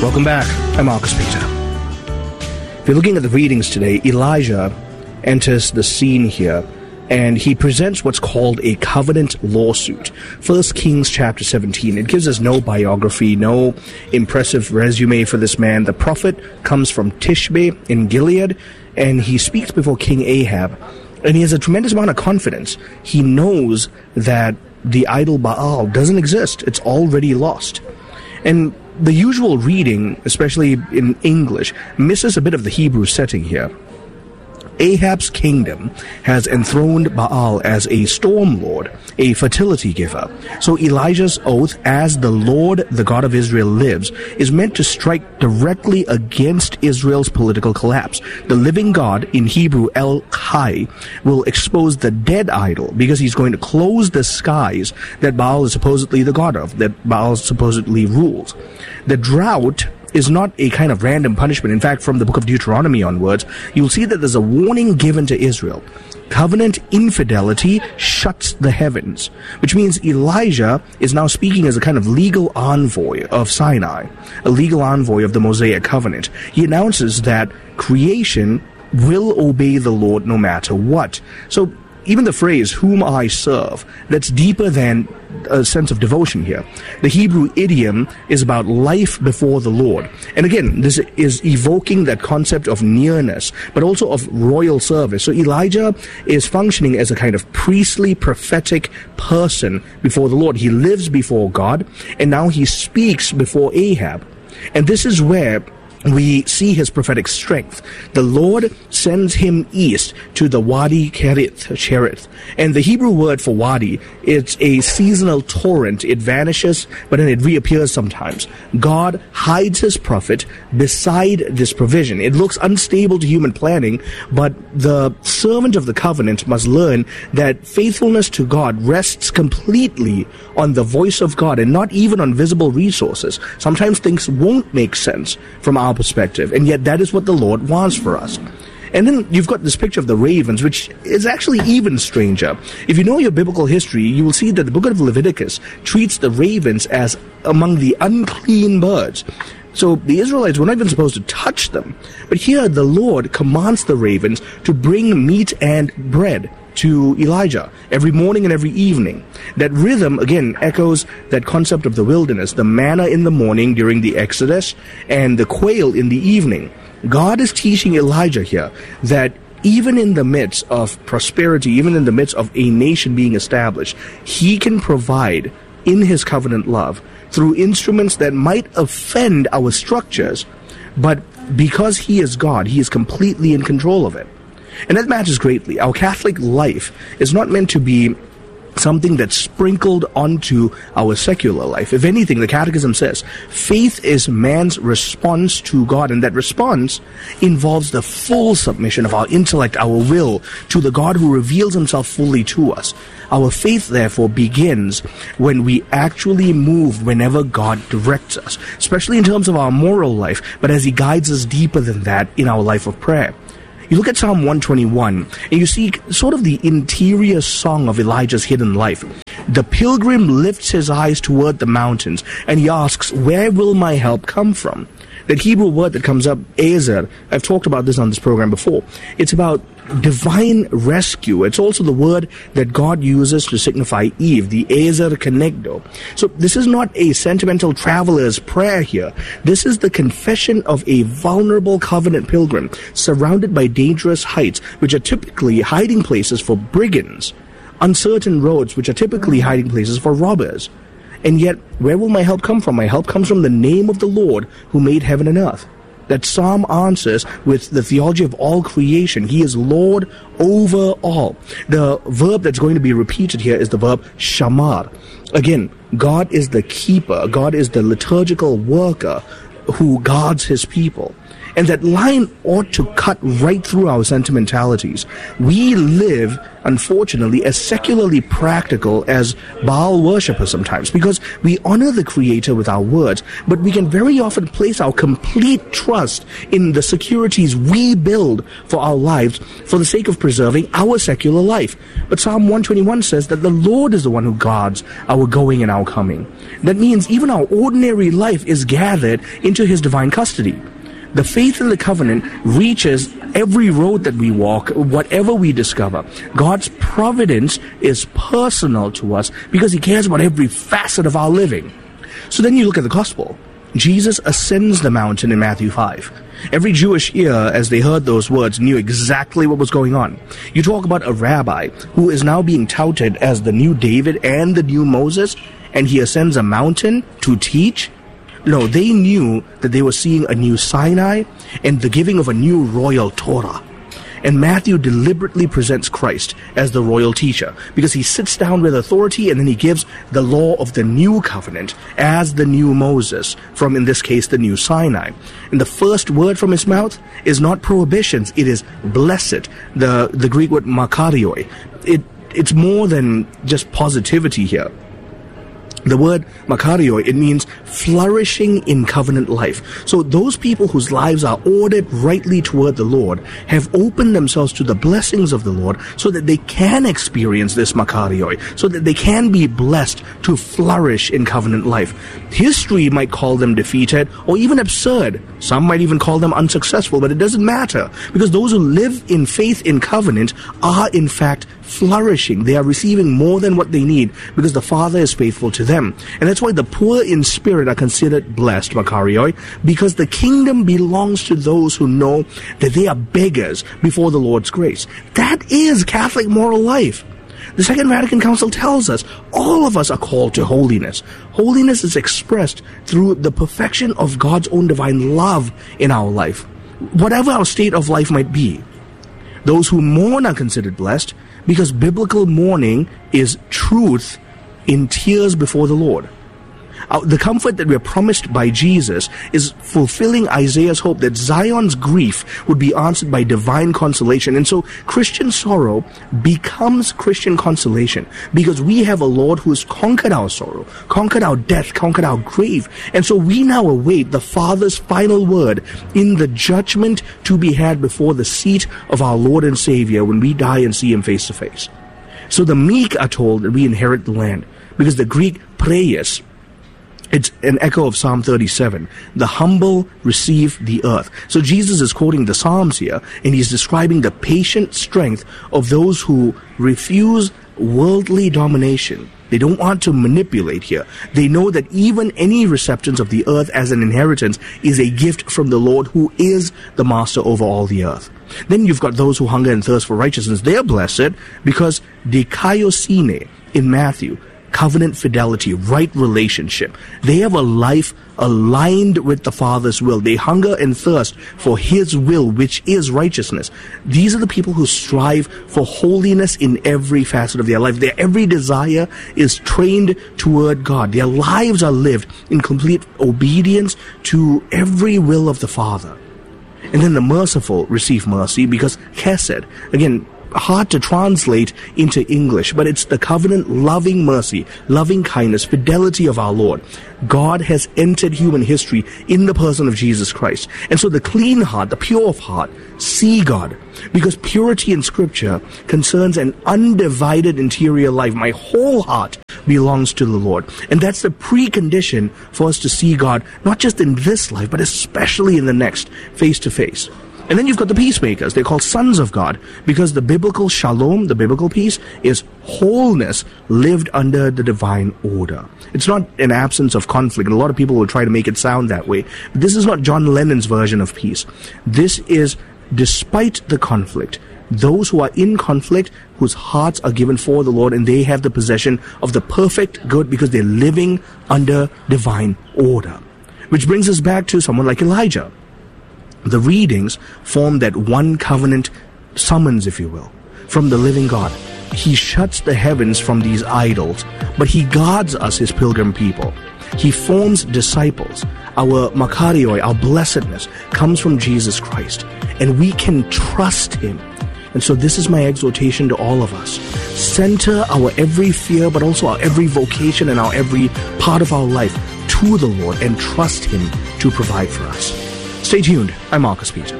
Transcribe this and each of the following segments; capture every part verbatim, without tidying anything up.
Welcome back. I'm Marcus Peter. If you're looking at the readings today, Elijah enters the scene here, and he presents what's called a covenant lawsuit. First Kings chapter seventeen. It gives us no biography, no impressive resume for this man. The prophet comes from Tishbe in Gilead, and he speaks before King Ahab, and he has a tremendous amount of confidence. He knows that the idol Baal doesn't exist. It's already lost. And the usual reading, especially in English, misses a bit of the Hebrew setting here. Ahab's kingdom has enthroned Baal as a storm lord, a fertility giver. So Elijah's oath, as the Lord, the God of Israel lives, is meant to strike directly against Israel's political collapse. The living God, in Hebrew El Chai, will expose the dead idol because he's going to close the skies that Baal is supposedly the god of, that Baal supposedly rules. The drought is not a kind of random punishment. In fact, from the book of Deuteronomy onwards, you'll see that there's a warning given to Israel. Covenant infidelity shuts the heavens, which means Elijah is now speaking as a kind of legal envoy of Sinai, a legal envoy of the Mosaic covenant. He announces that creation will obey the Lord no matter what. So even the phrase, whom I serve, that's deeper than a sense of devotion here. The Hebrew idiom is about life before the Lord. And again, this is evoking that concept of nearness, but also of royal service. So Elijah is functioning as a kind of priestly, prophetic person before the Lord. He lives before God, and now he speaks before Ahab. And this is where we see his prophetic strength. The Lord sends him east to the Wadi Kerith, Cherith. And the Hebrew word for wadi, it's a seasonal torrent. It vanishes, but then it reappears sometimes. God hides his prophet beside this provision. It looks unstable to human planning, but the servant of the covenant must learn that faithfulness to God rests completely on the voice of God and not even on visible resources. Sometimes things won't make sense from our perspective, and yet that is what the Lord wants for us. And then you've got this picture of the ravens, which is actually even stranger. If you know your biblical history, you will see that the book of Leviticus treats the ravens as among the unclean birds. So the Israelites were not even supposed to touch them. But here the Lord commands the ravens to bring meat and bread to Elijah every morning and every evening. That rhythm, again, echoes that concept of the wilderness, the manna in the morning during the Exodus and the quail in the evening. God is teaching Elijah here that even in the midst of prosperity, even in the midst of a nation being established, he can provide in his covenant love through instruments that might offend our structures, but because he is God, he is completely in control of it. And that matters greatly. Our Catholic life is not meant to be something that's sprinkled onto our secular life. If anything, the Catechism says, faith is man's response to God, and that response involves the full submission of our intellect, our will, to the God who reveals himself fully to us. Our faith, therefore, begins when we actually move whenever God directs us, especially in terms of our moral life, but as he guides us deeper than that in our life of prayer. You look at Psalm one twenty-one, and you see sort of the interior song of Elijah's hidden life. The pilgrim lifts his eyes toward the mountains, and he asks, where will my help come from? That Hebrew word that comes up, ezer, I've talked about this on this program before. It's about divine rescue. It's also the word that God uses to signify Eve, the ezer kenegdo. So this is not a sentimental traveler's prayer here. This is the confession of a vulnerable covenant pilgrim surrounded by dangerous heights, which are typically hiding places for brigands, uncertain roads, which are typically hiding places for robbers. And yet, where will my help come from? My help comes from the name of the Lord who made heaven and earth. That psalm answers with the theology of all creation. He is Lord over all. The verb that's going to be repeated here is the verb shamar. Again, God is the keeper. God is the liturgical worker who guards his people. And that line ought to cut right through our sentimentalities. We live, unfortunately, as secularly practical as Baal worshippers sometimes, because we honor the Creator with our words, but we can very often place our complete trust in the securities we build for our lives for the sake of preserving our secular life. But Psalm one twenty-one says that the Lord is the one who guards our going and our coming. That means even our ordinary life is gathered into His divine custody. The faith in the covenant reaches every road that we walk, whatever we discover. God's providence is personal to us because He cares about every facet of our living. So then you look at the gospel. Jesus ascends the mountain in Matthew five. Every Jewish ear, as they heard those words, knew exactly what was going on. You talk about a rabbi who is now being touted as the new David and the new Moses, and he ascends a mountain to teach. No, they knew that they were seeing a new Sinai and the giving of a new royal Torah. And Matthew deliberately presents Christ as the royal teacher because he sits down with authority and then he gives the law of the new covenant as the new Moses, from, in this case, the new Sinai. And the first word from his mouth is not prohibitions, it is blessed, the, the Greek word makarioi. It, it's more than just positivity here. The word makarioi, it means flourishing in covenant life. So those people whose lives are ordered rightly toward the Lord have opened themselves to the blessings of the Lord so that they can experience this makarioi, so that they can be blessed to flourish in covenant life. History might call them defeated or even absurd. Some might even call them unsuccessful, but it doesn't matter because those who live in faith in covenant are in fact flourishing. They are receiving more than what they need because the Father is faithful to them. And that's why the poor in spirit are considered blessed, makarioi, because the kingdom belongs to those who know that they are beggars before the Lord's grace. That is Catholic moral life. The Second Vatican Council tells us all of us are called to holiness. Holiness is expressed through the perfection of God's own divine love in our life, whatever our state of life might be. Those who mourn are considered blessed because biblical mourning is truth in tears before the Lord. Uh, the comfort that we're promised by Jesus is fulfilling Isaiah's hope that Zion's grief would be answered by divine consolation. And so Christian sorrow becomes Christian consolation because we have a Lord who has conquered our sorrow, conquered our death, conquered our grave. And so we now await the Father's final word in the judgment to be had before the seat of our Lord and Savior when we die and see Him face to face. So the meek are told that we inherit the land because the Greek praeus, it's an echo of Psalm thirty-seven. The humble receive the earth. So Jesus is quoting the Psalms here, and he's describing the patient strength of those who refuse worldly domination. They don't want to manipulate here. They know that even any receptance of the earth as an inheritance is a gift from the Lord who is the master over all the earth. Then you've got those who hunger and thirst for righteousness. They are blessed because dikaiosine in Matthew, covenant fidelity, right relationship. They have a life aligned with the Father's will. They hunger and thirst for His will, which is righteousness. These are the people who strive for holiness in every facet of their life. Their every desire is trained toward God. Their lives are lived in complete obedience to every will of the Father. And then the merciful receive mercy because chesed, again, hard to translate into English, but it's the covenant loving mercy, loving kindness, fidelity of our Lord. God has entered human history in the person of Jesus Christ. And so the clean heart, the pure of heart, see God. Because purity in Scripture concerns an undivided interior life. My whole heart belongs to the Lord. And that's the precondition for us to see God, not just in this life, but especially in the next, face to face. And then you've got the peacemakers. They're called sons of God because the biblical shalom, the biblical peace, is wholeness lived under the divine order. It's not an absence of conflict. And a lot of people will try to make it sound that way. But this is not John Lennon's version of peace. This is, despite the conflict, those who are in conflict, whose hearts are given for the Lord, and they have the possession of the perfect good because they're living under divine order. Which brings us back to someone like Elijah. The readings form that one covenant summons, if you will, from the living God. He shuts the heavens from these idols, but He guards us, His pilgrim people. He forms disciples our makarioi, our blessedness, comes from Jesus Christ, and we can trust Him. And so this is my exhortation to all of us. Center our every fear, but also our every vocation and our every part of our life to the Lord and trust Him to provide for us. Stay tuned. I'm Marcus Peter.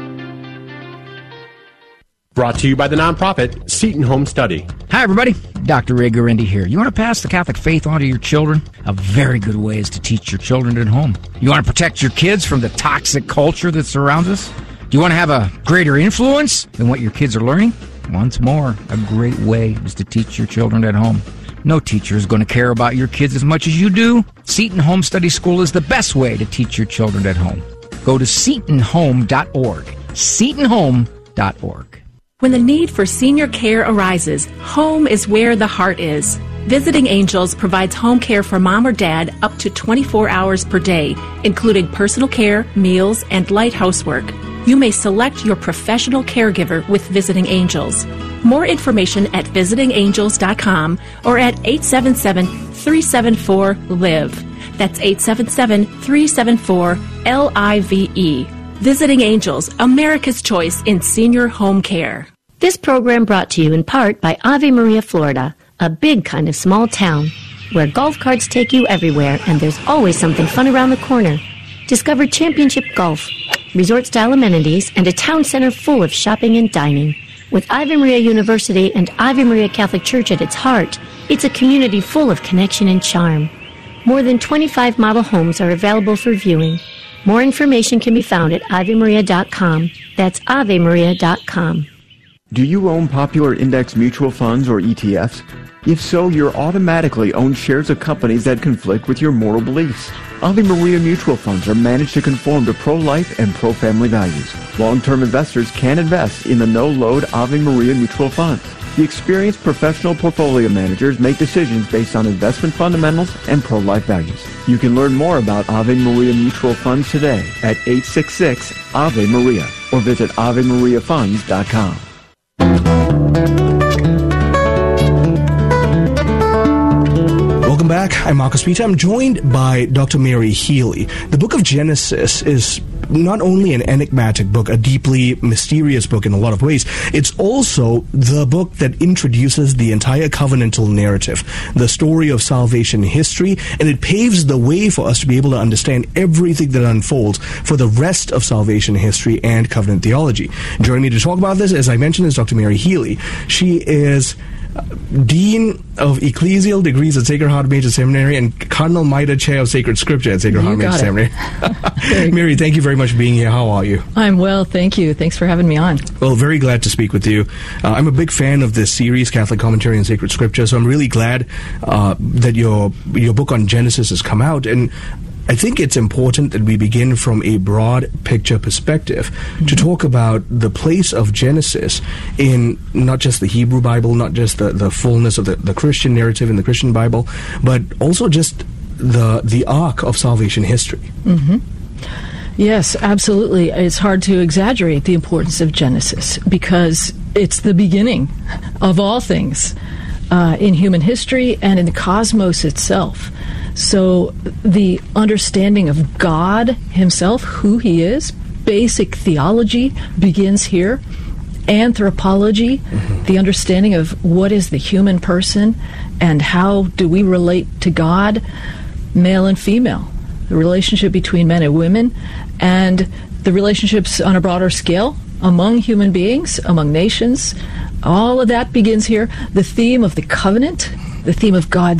Brought to you by the nonprofit Seton Home Study. Hi, everybody. Doctor Ray Guarendi here. You want to pass the Catholic faith on to your children? A very good way is to teach your children at home. You want to protect your kids from the toxic culture that surrounds us? Do you want to have a greater influence than what your kids are learning? Once more, a great way is to teach your children at home. No teacher is going to care about your kids as much as you do. Seton Home Study School is the best way to teach your children at home. Go to seton home dot org. seton home dot org. When the need for senior care arises, home is where the heart is. Visiting Angels provides home care for mom or dad up to twenty-four hours per day, including personal care, meals, and light housework. You may select your professional caregiver with Visiting Angels. More information at visiting angels dot com or at eight seven seven, three seven four, L I V E. That's eight seven seven, three seven four, L I V E. Visiting Angels, America's choice in senior home care. This program brought to you in part by Ave Maria, Florida, a big kind of small town where golf carts take you everywhere and there's always something fun around the corner. Discover championship golf, resort-style amenities, and a town center full of shopping and dining. With Ave Maria University and Ave Maria Catholic Church at its heart, it's a community full of connection and charm. More than twenty-five model homes are available for viewing. More information can be found at ave maria dot com. That's ave maria dot com. Do you own popular index mutual funds or E T Fs? If so, you're automatically own shares of companies that conflict with your moral beliefs. Ave Maria mutual funds are managed to conform to pro-life and pro-family values. Long-term investors can invest in the no-load Ave Maria mutual funds. The experienced professional portfolio managers make decisions based on investment fundamentals and pro-life values. You can learn more about Ave Maria mutual funds today at eight six six, A V E Maria or visit ave maria funds dot com. Welcome back. I'm Marcus Peter. I'm joined by Doctor Mary Healy. The book of Genesis is not only an enigmatic book, a deeply mysterious book in a lot of ways, it's also the book that introduces the entire covenantal narrative, the story of salvation history, and it paves the way for us to be able to understand everything that unfolds for the rest of salvation history and covenant theology. Joining me to talk about this, as I mentioned, is Doctor Mary Healy. She is Dean of Ecclesial Degrees at Sacred Heart Major Seminary and Cardinal Mitre Chair of Sacred Scripture at Sacred Heart Major Seminary. Mary, thank you very much for being here. How are you? I'm well, thank you. Thanks for having me on. Well, very glad to speak with you. Uh, I'm a big fan of this series, Catholic Commentary on Sacred Scripture, so I'm really glad uh, that your your book on Genesis has come out. And I think it's important that we begin from a broad picture perspective mm-hmm. to talk about the place of Genesis in not just the Hebrew Bible, not just the, the fullness of the, the Christian narrative in the Christian Bible, but also just the the arc of salvation history. Mm-hmm. Yes, absolutely. It's hard to exaggerate the importance of Genesis because it's the beginning of all things uh, in human history and in the cosmos itself. So the understanding of God himself, who he is, basic theology begins here. Anthropology, mm-hmm. the understanding of what is the human person and how do we relate to God, male and female, the relationship between men and women, and the relationships on a broader scale among human beings, among nations. All of that begins here. The theme of the covenant, the theme of God's